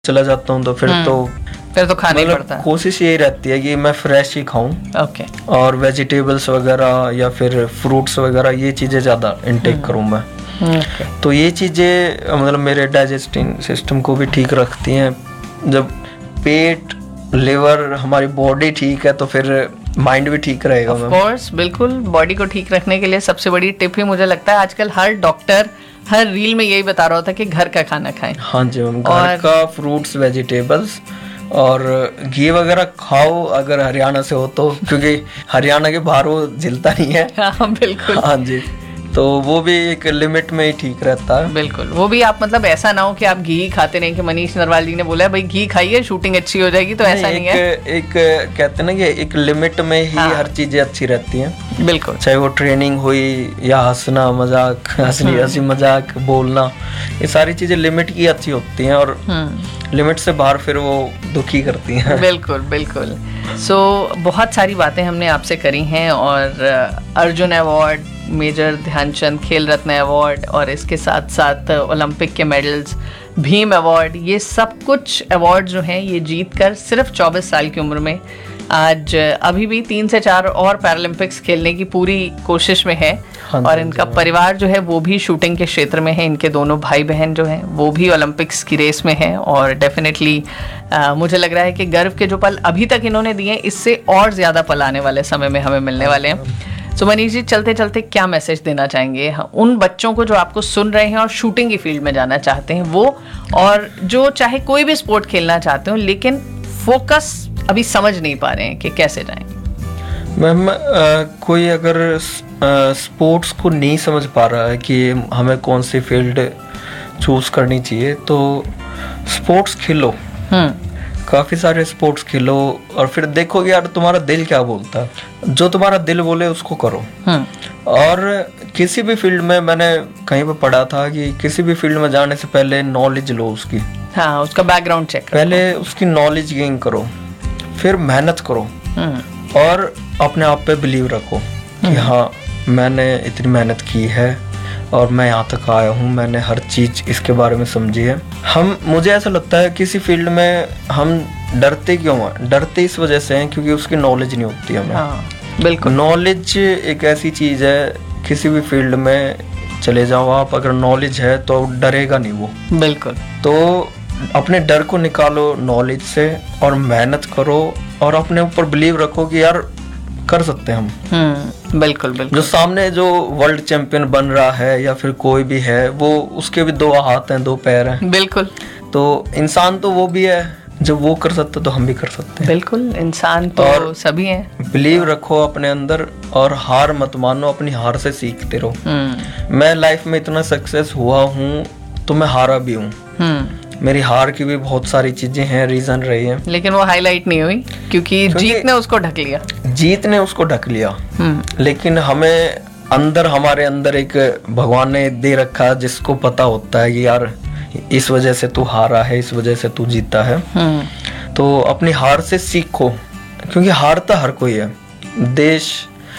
चला जाता हूँ तो फिर तो खाना ही पड़ता है। कोशिश यही रहती है कि मैं फ्रेश ही खाऊं। ओके। और वेजिटेबल्स वगैरह या फिर फ्रूट्स वगैरह ये चीज़ें ज़्यादा इनटेक करूं मैं। तो ये चीज़ें मतलब मेरे डाइजेस्टिंग सिस्टम को भी ठीक रखती हैं। जब पेट लिवर हमारी बॉडी ठीक है तो फिर माइंड भी ठीक रहेगा। ऑफ कोर्स, बिल्कुल। बॉडी को ठीक रखने के लिए सबसे बड़ी टिप ही मुझे लगता है आजकल हर डॉक्टर हर रील में यही बता रहा होता है कि घर का खाना खाएं। हाँ जी मैम, घर का फ्रूट्स वेजिटेबल्स और घी वगैरह खाओ अगर हरियाणा से हो तो, क्योंकि हरियाणा के बाहर वो झिलता नहीं है। हाँ बिल्कुल। हाँ जी, तो वो भी एक लिमिट में ही ठीक रहता है। बिल्कुल, वो भी आप मतलब ऐसा ना हो कि आप घी खाते नहीं, कि मनीष नरवाल जी ने बोला है भाई घी खाइए शूटिंग अच्छी हो जाएगी, तो ऐसा नहीं है। एक कहते हैं ना कि एक लिमिट में ही हर चीजें अच्छी रहती हैं। बिल्कुल, चाहे वो ट्रेनिंग हुई या हंसना मजाक, हंसी मजाक बोलना, ये सारी चीजें लिमिट की अच्छी होती हैं और लिमिट से बाहर फिर वो दुखी करती हैं। बिल्कुल बिल्कुल। सो बहुत सारी बातें हमने आपसे करी हैं और अर्जुन अवार्ड, मेजर ध्यानचंद खेल रत्न अवार्ड और इसके साथ साथ ओलंपिक के मेडल्स, भीम अवार्ड, ये सब कुछ अवार्ड जो हैं ये जीत कर सिर्फ 24 साल की उम्र में आज अभी भी 3 से 4 और पैरालंपिक्स खेलने की पूरी कोशिश में है। हाँ, और इनका परिवार जो है वो भी शूटिंग के क्षेत्र में है। इनके दोनों भाई बहन जो हैं वो भी ओलंपिक्स की रेस में हैं और डेफिनेटली मुझे लग रहा है कि गर्व के जो पल अभी तक इन्होंने दिए इससे और ज़्यादा पल आने वाले समय में हमें मिलने वाले हैं। तो मनीष जी, चलते चलते क्या मैसेज देना चाहेंगे उन बच्चों को जो आपको सुन रहे हैं और शूटिंग की फील्ड में जाना चाहते हैं वो, और जो चाहे कोई भी स्पोर्ट खेलना चाहते हो लेकिन फोकस अभी समझ नहीं पा रहे हैं कि कैसे जाएं? मैम कोई अगर स्पोर्ट्स को नहीं समझ पा रहा है कि हमें कौन सी फील्ड चूज करनी चाहिए तो स्पोर्ट्स खेलो, काफ़ी सारे स्पोर्ट्स खेलो और फिर देखो यार तुम्हारा दिल क्या बोलता है, जो तुम्हारा दिल बोले उसको करो। और किसी भी फील्ड में मैंने कहीं पे पढ़ा था कि किसी भी फील्ड में जाने से पहले नॉलेज लो उसकी। हाँ, उसका बैकग्राउंड चेक करो। पहले उसकी नॉलेज गेन करो, फिर मेहनत करो और अपने आप पे बिलीव रखो कि हाँ मैंने इतनी मेहनत की है और मैं यहाँ तक आया हूँ, मैंने हर चीज़ इसके बारे में समझी है। मुझे ऐसा लगता है किसी फील्ड में हम डरते क्यों हैं? डरते इस वजह से हैं क्योंकि उसकी नॉलेज नहीं होती हमें। हाँ, बिल्कुल। नॉलेज एक ऐसी चीज़ है, किसी भी फील्ड में चले जाओ आप, अगर नॉलेज है तो डरेगा नहीं वो। बिल्कुल। तो अपने डर को निकालो नॉलेज से और मेहनत करो और अपने ऊपर बिलीव रखो कि यार कर सकते हैं हम। बिल्कुल बिल्कुल। जो सामने जो वर्ल्ड चैंपियन बन रहा है या फिर कोई भी है, वो उसके भी 2 हाथ हैं 2 पैर हैं। बिल्कुल। तो इंसान तो वो भी है, जब वो कर सकते तो हम भी कर सकते हैं। बिल्कुल, इंसान तो सभी हैं। बिलीव रखो अपने अंदर और हार मत मानो, अपनी हार से सीखते रहो। मैं लाइफ में इतना सक्सेस हुआ हूँ तो मैं हारा भी हूँ। मेरी हार की भी बहुत सारी चीजें हैं, रीजन रही है, लेकिन वो हाईलाइट नहीं हुई क्योंकि जीत ने उसको ढक लिया। जीत ने उसको ढक लिया। लेकिन हमें अंदर, हमारे अंदर एक भगवान ने दे रखा जिसको पता होता है कि यार इस वजह से तू हारा है, इस वजह से तू जीता है। तो अपनी हार से सीखो, क्योंकि हारता हर कोई है। देश,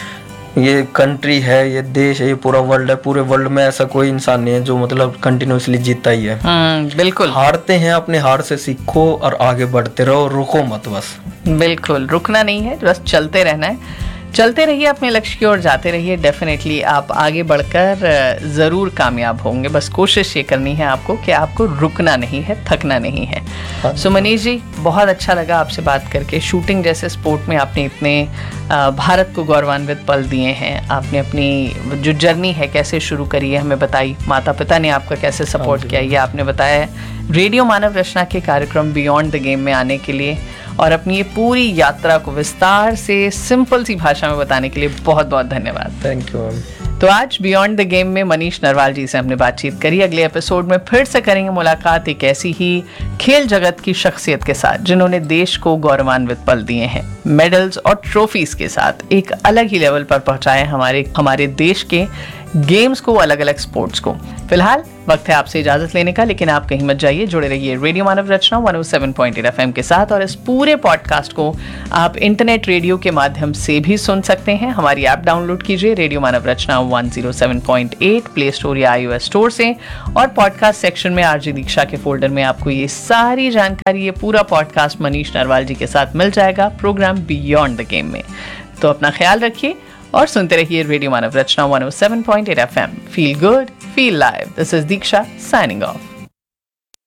ये कंट्री है, ये देश है, ये पूरा वर्ल्ड है, पूरे वर्ल्ड में ऐसा कोई इंसान नहीं है जो मतलब कंटिन्यूअसली जीता ही है। बिल्कुल। हारते हैं, अपने हार से सीखो और आगे बढ़ते रहो, रुको मत बस। बिल्कुल, रुकना नहीं है, बस चलते रहना है। चलते रहिए, अपने लक्ष्य की ओर जाते रहिए, डेफिनेटली आप आगे बढ़कर ज़रूर कामयाब होंगे। बस कोशिश ये करनी है आपको कि आपको रुकना नहीं है, थकना नहीं है। सो मनीष जी, बहुत अच्छा लगा आपसे बात करके। शूटिंग जैसे स्पोर्ट में आपने इतने भारत को गौरवान्वित पल दिए हैं। आपने अपनी जो जर्नी है कैसे शुरू करी है हमें बताई, माता पिता ने आपका कैसे सपोर्ट किया ये आपने बताया है। रेडियो मानव रचना के कार्यक्रम बियॉन्ड द गेम में आने के लिए और अपनी ये पूरी यात्रा को विस्तार से सिंपल सी भाषा में बताने के लिए बहुत बहुत धन्यवाद। Thank you ma'am. तो आज बियॉन्ड द गेम में मनीष नरवाल जी से हमने बातचीत करी। अगले एपिसोड में फिर से करेंगे मुलाकात एक ऐसी ही खेल जगत की शख्सियत के साथ जिन्होंने देश को गौरवान्वित पल दिए हैं, मेडल्स और ट्रॉफीज के साथ एक अलग ही लेवल पर पहुंचाए हमारे देश के गेम्स को, अलग अलग स्पोर्ट्स को। फिलहाल वक्त है आपसे इजाजत लेने का, लेकिन आप कहीं मत जाइए, जुड़े रहिए रेडियो मानव रचना 107.8 FM के साथ। और इस पूरे पॉडकास्ट को आप इंटरनेट रेडियो के माध्यम से भी सुन सकते हैं। हमारी ऐप डाउनलोड कीजिए, रेडियो मानव रचना 107.8 प्ले स्टोर या iOS स्टोर से, और पॉडकास्ट सेक्शन में आरजे दीक्षा के फोल्डर में आपको ये सारी जानकारी, ये पूरा पॉडकास्ट मनीष नरवाल जी के साथ मिल जाएगा प्रोग्राम बियॉन्ड द गेम में। तो अपना ख्याल रखिए और सुनते रहिए radio Manav Rachna 107.8 FM। Feel good, feel live. This is Diksha signing off.